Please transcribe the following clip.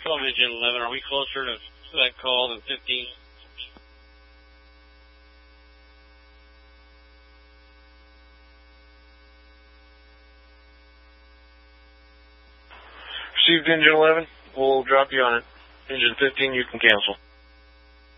12 engine 11, are we closer to that call than 15? Received engine 11. We'll drop you on it. Engine 15, you can cancel.